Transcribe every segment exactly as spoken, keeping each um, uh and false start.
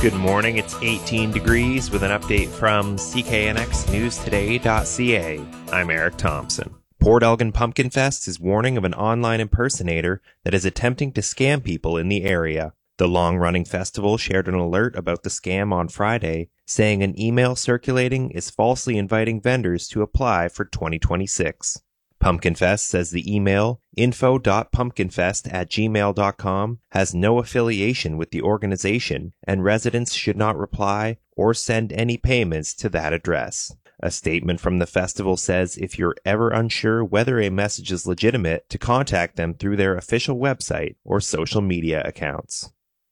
Good morning, it's eighteen degrees with an update from C K N X News Today dot C A. I'm Eric Thompson. Port Elgin Pumpkin Fest is warning of an online impersonator that is attempting to scam people in the area. The long-running festival shared an alert about the scam on Friday, saying an email circulating is falsely inviting vendors to apply for twenty twenty-six. Pumpkin Fest says the email, info dot pumpkinfest at gmail dot com, has no affiliation with the organization, and residents should not reply or send any payments to that address. A statement from the festival says if you're ever unsure whether a message is legitimate, to contact them through their official website or social media accounts.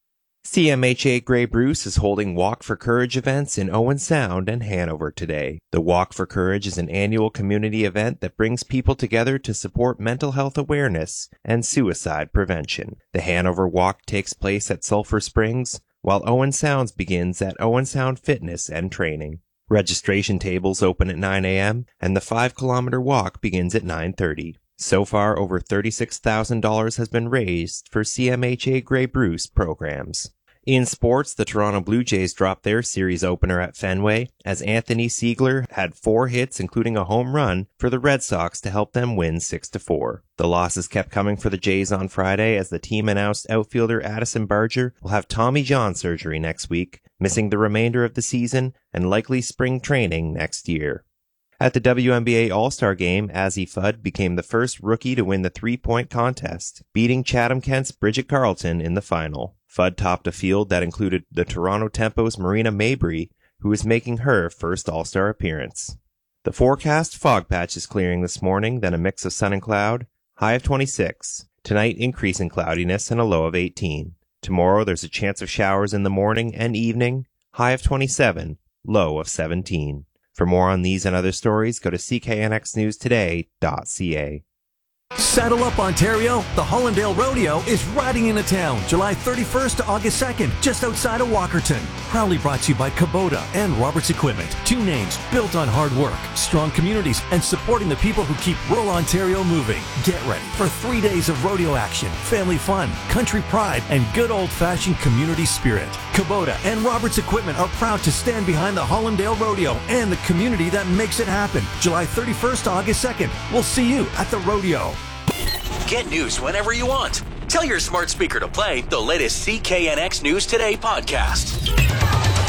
C M H A Grey Bruce is holding Walk for Courage events in Owen Sound and Hanover today. The Walk for Courage is an annual community event that brings people together to support mental health awareness and suicide prevention. The Hanover Walk takes place at Sulphur Springs, while Owen Sounds begins at Owen Sound Fitness and Training. Registration tables open at nine a.m. and the five kilometer walk begins at nine thirty. So far, over thirty-six thousand dollars has been raised for C M H A Grey Bruce programs. In sports, the Toronto Blue Jays dropped their series opener at Fenway as Anthony Siegler had four hits, including a home run, for the Red Sox to help them win six to four. The losses kept coming for the Jays on Friday as the team announced outfielder Addison Barger will have Tommy John surgery next week, missing the remainder of the season and likely spring training next year. At the W N B A All-Star Game, Azzi Fudd became the first rookie to win the three-point contest, beating Chatham-Kent's Bridget Carleton in the final. Fudd topped a field that included the Toronto Tempo's Marina Mabrey, who is making her first All-Star appearance. The forecast: fog patches clearing this morning, then a mix of sun and cloud, high of twenty-six. Tonight, increasing cloudiness and a low of eighteen. Tomorrow, there's a chance of showers in the morning and evening, high of twenty-seven, low of seventeen. For more on these and other stories, go to C K N X News Today dot C A. Saddle up, Ontario. The Hollandale Rodeo is riding into town July thirty-first to August second, just outside of Walkerton. Proudly brought to you by Kubota and Roberts Equipment. Two names built on hard work, strong communities, and supporting the people who keep rural Ontario moving. Get ready for three days of rodeo action, family fun, country pride, and good old-fashioned community spirit. Kubota and Roberts Equipment are proud to stand behind the Hollandale Rodeo and the community that makes it happen. July thirty-first to August second. We'll see you at the rodeo. Get news whenever you want. Tell your smart speaker to play the latest C K N X News Today podcast.